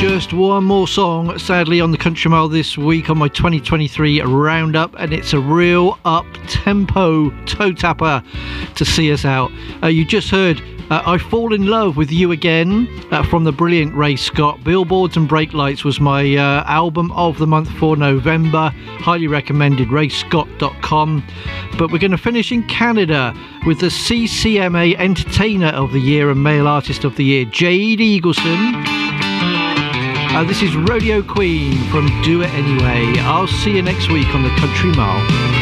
Just one more song, sadly, on the Country Mile this week on my 2023 roundup, and it's a real up-tempo toe tapper to see us out. You just heard I Fall in Love with You Again from the brilliant Ray Scott. Billboards and Brake Lights was my album of the month for November. Highly recommended, rayscott.com. But we're going to finish in Canada with the CCMA Entertainer of the Year and Male Artist of the Year, Jade Eagleson. This is Rodeo Queen from Do It Anyway. I'll see you next week on the Country Mile.